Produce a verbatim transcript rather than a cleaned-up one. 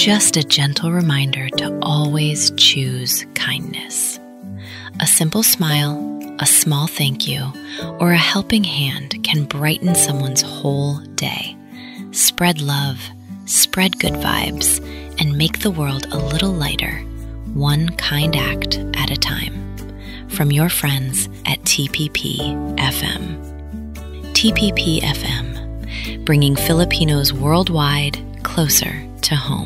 just a gentle reminder to always choose kindness. A simple smile, a small thank you, or a helping hand can brighten someone's whole day. Spread love, spread good vibes, and make the world a little lighter, one kind act at a time. From your friends at T P P F M. T P P F M, bringing Filipinos worldwide closer to home.